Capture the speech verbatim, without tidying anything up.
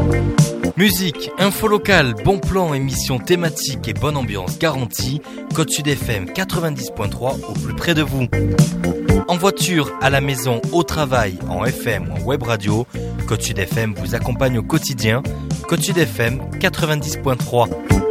Musique, info locale, bon plan, émission thématique et bonne ambiance garantie. Côte Sud F M quatre-vingt-dix point trois au plus près de vous. En voiture, à la maison, au travail, en F M ou en web radio, Côte Sud F M vous accompagne au quotidien. Côte Sud F M quatre-vingt-dix point trois.